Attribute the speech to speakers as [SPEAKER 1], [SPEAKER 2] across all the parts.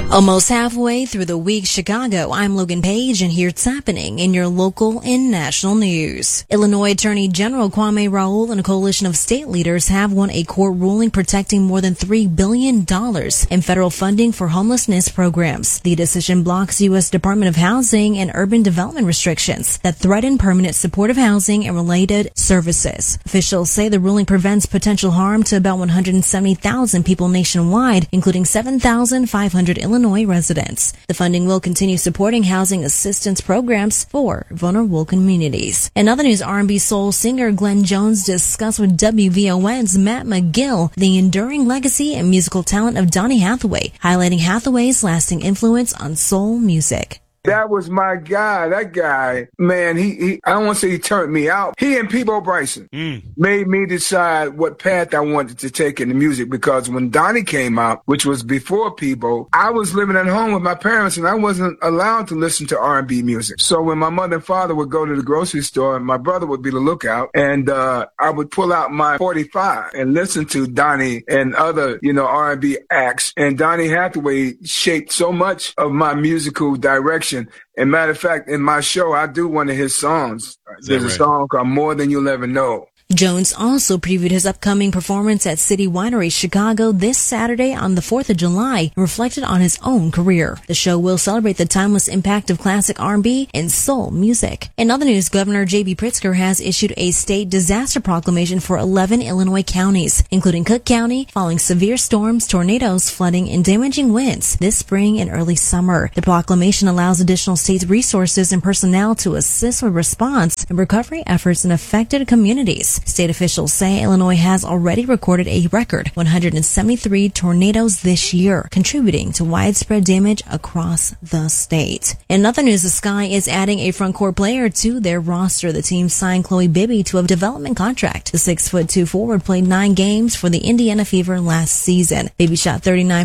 [SPEAKER 1] Almost halfway through the week, Chicago, I'm Logan Page, and here's what's happening in your local and national news. Illinois Attorney General Kwame Raoul and a coalition of state leaders have won a court ruling protecting more than $3 billion in federal funding for homelessness programs. The decision blocks U.S. Department of Housing and Urban Development restrictions that threaten permanent supportive housing and related services. Officials say the ruling prevents potential harm to about 170,000 people nationwide, including 7,500 Illinois residents. The funding will continue supporting housing assistance programs for vulnerable communities. In other news, R&B soul singer Glenn Jones discussed with WVON's Matt McGill the enduring legacy and musical talent of Donny Hathaway, highlighting Hathaway's lasting influence on soul music.
[SPEAKER 2] That was my guy. That guy, man, he I don't want to say he turned me out. He and Peabo Bryson made me decide what path I wanted to take in the music, because when Donny came out, which was before Peabo, I was living at home with my parents and I wasn't allowed to listen to R&B music. So when my mother and father would go to the grocery store, and my brother would be the lookout, and I would pull out my 45 and listen to Donny and other, R&B acts. And Donny Hathaway shaped so much of my musical direction. And matter of fact, in my show, I do one of his songs. There's a song called More Than You'll Ever Know.
[SPEAKER 1] Jones also previewed his upcoming performance at City Winery Chicago this Saturday on the 4th of July and reflected on his own career. The show will celebrate the timeless impact of classic R&B and soul music. In other news, Governor J.B. Pritzker has issued a state disaster proclamation for 11 Illinois counties, including Cook County, following severe storms, tornadoes, flooding, and damaging winds this spring and early summer. The proclamation allows additional state resources and personnel to assist with response and recovery efforts in affected communities. State officials say Illinois has already recorded a record 173 tornadoes this year, contributing to widespread damage across the state. In other news, the Sky is adding a front court player to their roster. The team signed Chloe Bibby to a development contract. The 6'2" forward played 9 games for the Indiana Fever last season. Bibby shot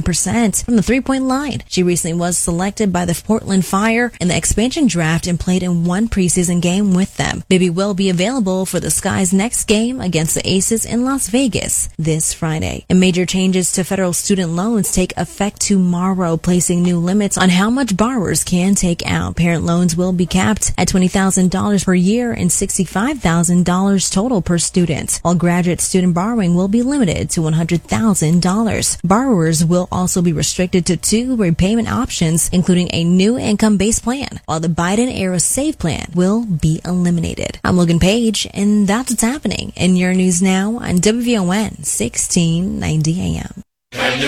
[SPEAKER 1] 39% from the three-point line. She recently was selected by the Portland Fire in the expansion draft and played in 1 preseason game with them. Bibby will be available for the Sky's next game against the Aces in Las Vegas this Friday. And major changes to federal student loans take effect tomorrow, placing new limits on how much borrowers can take out. Parent loans will be capped at $20,000 per year and $65,000 total per student, while graduate student borrowing will be limited to $100,000. Borrowers will also be restricted to 2 repayment options, including a new income-based plan, while the Biden-era SAVE plan will be eliminated. I'm Logan Page, and that's what's happening in your news now on WVON 1690 AM.